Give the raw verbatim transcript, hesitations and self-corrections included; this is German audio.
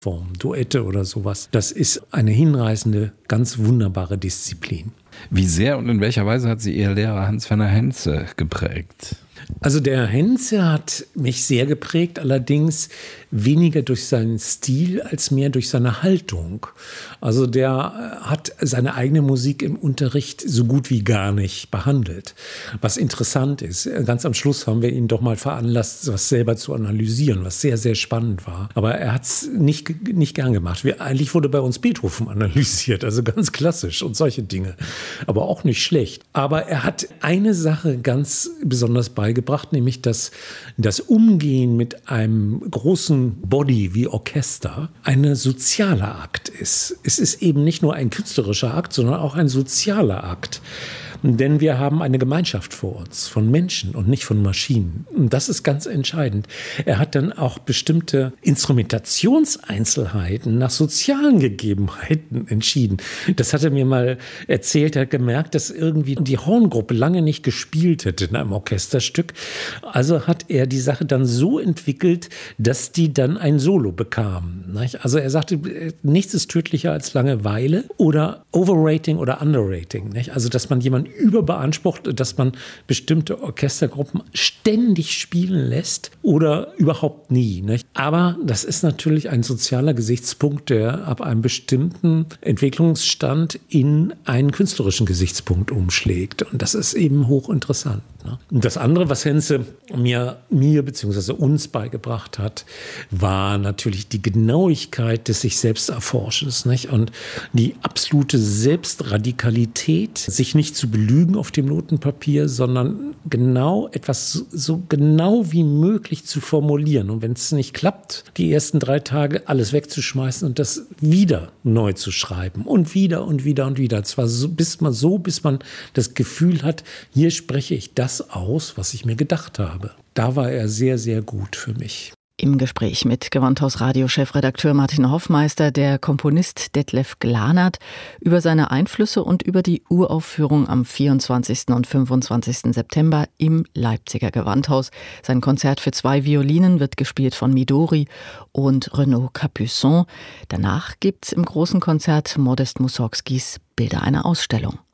Form, Duette oder sowas. Das ist eine hinreißende, ganz wunderbare Disziplin. Wie sehr und in welcher Weise hat Sie Ihr Lehrer Hans-Werner Henze geprägt? Also der Henze hat mich sehr geprägt, allerdings weniger durch seinen Stil als mehr durch seine Haltung. Also der hat seine eigene Musik im Unterricht so gut wie gar nicht behandelt. Was interessant ist, ganz am Schluss haben wir ihn doch mal veranlasst, was selber zu analysieren, was sehr, sehr spannend war. Aber er hat es nicht, nicht gern gemacht. Wir, eigentlich wurde bei uns Beethoven analysiert, also ganz klassisch und solche Dinge. Aber auch nicht schlecht. Aber er hat eine Sache ganz besonders beigebracht, nämlich dass das Umgehen mit einem großen Body wie Orchester ein sozialer Akt ist. Es ist eben nicht nur ein künstlerischer Akt, sondern auch ein sozialer Akt. Denn wir haben eine Gemeinschaft vor uns von Menschen und nicht von Maschinen. Und das ist ganz entscheidend. Er hat dann auch bestimmte Instrumentationseinzelheiten nach sozialen Gegebenheiten entschieden. Das hat er mir mal erzählt. Er hat gemerkt, dass irgendwie die Horngruppe lange nicht gespielt hätte in einem Orchesterstück. Also hat er die Sache dann so entwickelt, dass die dann ein Solo bekamen. Also er sagte, nichts ist tödlicher als Langeweile oder Overrating oder Underrating. Also dass man jemanden überbeansprucht, dass man bestimmte Orchestergruppen ständig spielen lässt oder überhaupt nie. Nicht? Aber das ist natürlich ein sozialer Gesichtspunkt, der ab einem bestimmten Entwicklungsstand in einen künstlerischen Gesichtspunkt umschlägt. Und das ist eben hochinteressant. Ne? Und das andere, was Henze mir, mir bzw. uns beigebracht hat, war natürlich die Genauigkeit des sich selbst Erforschens, nicht? Und die absolute Selbstradikalität, sich nicht zu belügen auf dem Notenpapier, sondern genau etwas so, so genau wie möglich zu formulieren. Und wenn es nicht klappt, die ersten drei Tage alles wegzuschmeißen und das wieder neu zu schreiben und wieder und wieder und wieder. Zwar so, bis man so, bis man das Gefühl hat, hier spreche ich das aus, was ich mir gedacht habe. Da war er sehr, sehr gut für mich. Im Gespräch mit Gewandhaus-Radio-Chefredakteur Martin Hoffmeister, der Komponist Detlef Glanert, über seine Einflüsse und über die Uraufführung am vierundzwanzigsten und fünfundzwanzigsten September im Leipziger Gewandhaus. Sein Konzert für zwei Violinen wird gespielt von Midori und Renaud Capuçon. Danach gibt's im großen Konzert Modest Mussorgskis Bilder einer Ausstellung.